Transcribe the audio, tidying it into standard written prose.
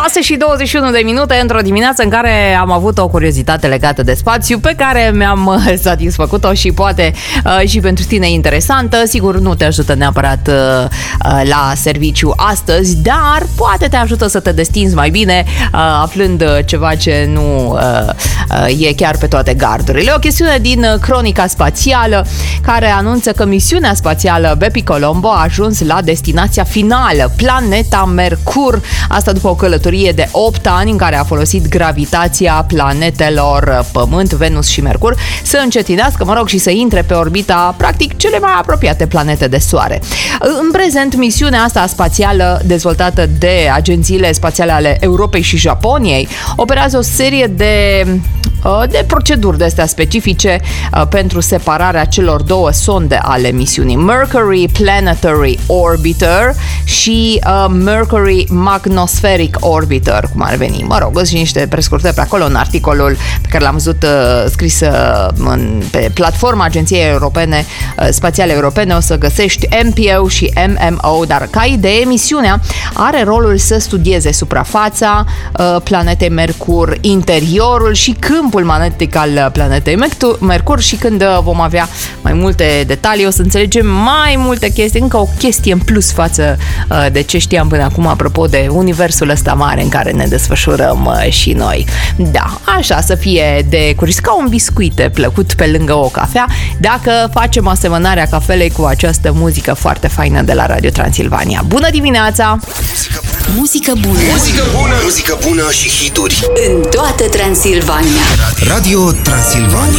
6 și 21 de minute într-o dimineață în care am avut o curiozitate legată de spațiu pe care mi-am satisfăcut-o și poate și pentru tine interesantă. Sigur, nu te ajută neapărat la serviciu astăzi, dar poate te ajută să te destinzi mai bine aflând ceva ce nu e chiar pe toate gardurile. O chestiune din Cronica Spațială care anunță că misiunea spațială Bepi Colombo a ajuns la destinația finală, planeta Mercur. Asta după o călătorie de 8 ani în care a folosit gravitația planetelor Pământ, Venus și Mercur să încetinească, și să intre pe orbita practic cele mai apropiate planete de Soare. În prezent, misiunea asta spațială dezvoltată de agențiile spațiale ale Europei și Japoniei operează o serie de proceduri de astea specifice pentru separarea celor două sonde ale misiunii. Mercury Planetary Orbiter și Mercury Magnospheric Orbiter, cum ar veni. Sunt și niște prescurtări pe acolo în articolul pe care l-am văzut scris pe platforma Agenției Europene Spațiale Europene. O să găsești MPO și MMO, dar ca idee, misiunea are rolul să studieze suprafața planetei Mercur, interiorul și câmpul magnetic al planetei Mercur și când vom avea mai multe detalii, o să înțelegem mai multe chestii, încă o chestie în plus față de ce știam până acum apropo de universul ăsta mare în care ne desfășurăm și noi. Da, așa să fie de curios, ca un biscuit plăcut pe lângă o cafea, dacă facem asemănarea cafelei cu această muzică foarte faină de la Radio Transilvania. Bună dimineața! Muzică bună! Muzică bună! Muzică bună și hituri în toată Transilvania. Radio Transilvania.